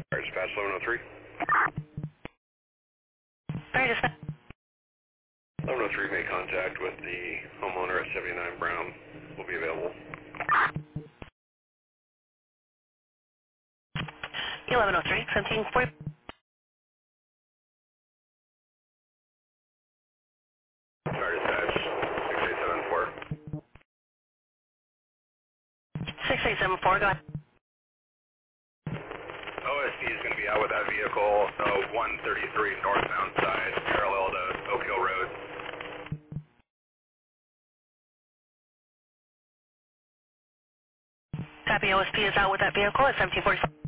Dispatch 1103. Sorry, dispatch. 1103 made contact with the homeowner at 79 Brown. Will be available. 1103, 1740. Sorry, dispatch 6874. 6874, go ahead. OSP is going to be out with that vehicle, 133 northbound side, parallel to Oak Hill Road. Copy, OSP is out with that vehicle at 1745.